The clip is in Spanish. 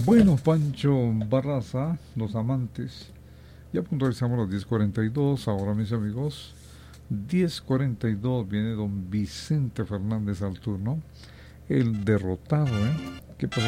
Bueno, Pancho Barraza, los amantes. Ya puntualizamos las 10:42. Ahora, mis amigos, 10:42 viene don Vicente Fernández al turno. El derrotado, ¿eh? ¿Qué pasó